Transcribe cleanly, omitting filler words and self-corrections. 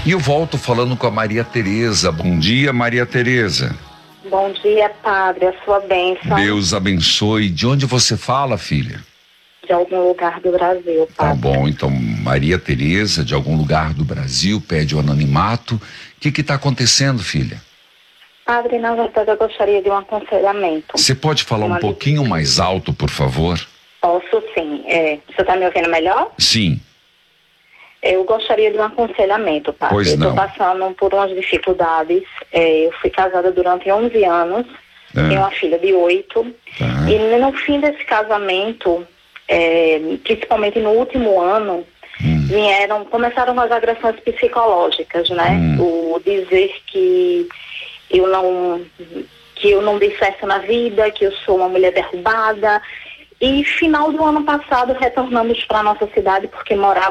E eu volto falando com a Maria Tereza. Bom dia, Maria Tereza. Bom dia, padre, a sua bênção. Deus abençoe. De onde você fala, filha? De algum lugar do Brasil, padre. Tá bom, então Maria Tereza, de algum lugar do Brasil, pede o anonimato. O que está acontecendo, filha? Padre, na verdade eu gostaria de um aconselhamento. Você pode falar um pouquinho mais alto, por favor? Posso sim. Você está me ouvindo melhor? Sim. Eu gostaria de um aconselhamento, padre. Pois não. Eu estou passando por umas dificuldades. Eu fui casada durante 11 anos, tenho uma filha de 8. E no fim desse casamento, principalmente no último ano, começaram as agressões psicológicas, né? O dizer que eu não dei certo na vida, que eu sou uma mulher derrubada. E final do ano passado retornamos para a nossa cidade porque morava